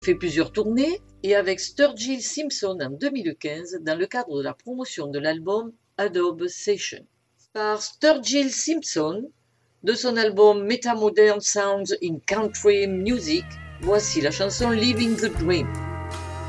fait plusieurs tournées et avec Sturgill Simpson en 2015 dans le cadre de la promotion de l'album Adobe Session. Par Sturgill Simpson, de son album Meta Modern Sounds in Country Music, voici la chanson Living the Dream.